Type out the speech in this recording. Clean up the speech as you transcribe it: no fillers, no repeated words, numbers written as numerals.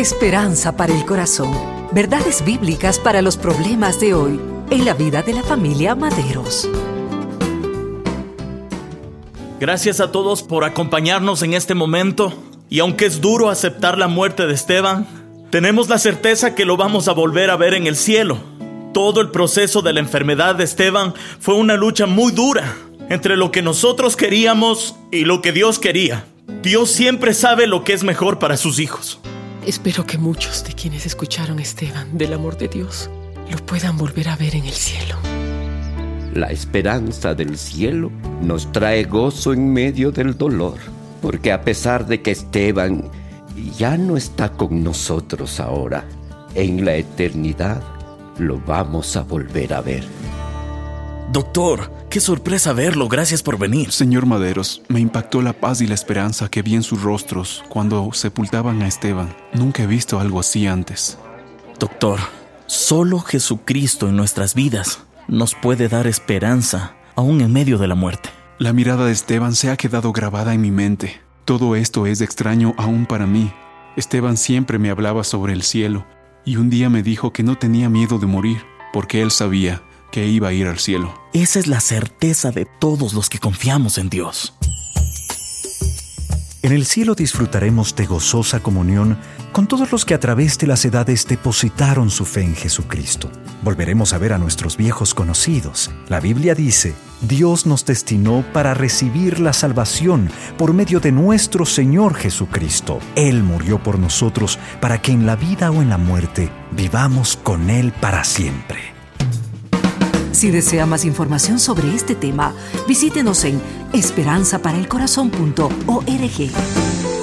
Esperanza para el corazón. Verdades bíblicas para los problemas de hoy en la vida de la familia Maderos. Gracias a todos por acompañarnos en este momento. Y aunque es duro aceptar la muerte de Esteban, tenemos la certeza que lo vamos a volver a ver en el cielo. Todo el proceso de la enfermedad de Esteban fue una lucha muy dura entre lo que nosotros queríamos y lo que Dios quería. Dios siempre sabe lo que es mejor para sus hijos. Espero que muchos de quienes escucharon a Esteban del amor de Dios lo puedan volver a ver en el cielo. La esperanza del cielo nos trae gozo en medio del dolor, porque a pesar de que Esteban ya no está con nosotros ahora, en la eternidad lo vamos a volver a ver. Doctor, qué sorpresa verlo. Gracias por venir. Señor Maderos, me impactó la paz y la esperanza que vi en sus rostros cuando sepultaban a Esteban. Nunca he visto algo así antes. Doctor, solo Jesucristo en nuestras vidas nos puede dar esperanza, aún en medio de la muerte. La mirada de Esteban se ha quedado grabada en mi mente. Todo esto es extraño aún para mí. Esteban siempre me hablaba sobre el cielo y un día me dijo que no tenía miedo de morir porque él sabía que iba a ir al cielo. Esa es la certeza de todos los que confiamos en Dios. En el cielo disfrutaremos de gozosa comunión con todos los que a través de las edades depositaron su fe en Jesucristo. Volveremos a ver a nuestros viejos conocidos. La Biblia dice: Dios nos destinó para recibir la salvación por medio de nuestro Señor Jesucristo. Él murió por nosotros para que en la vida o en la muerte vivamos con Él para siempre. Si desea más información sobre este tema, visítenos en esperanzaparaelcorazon.org.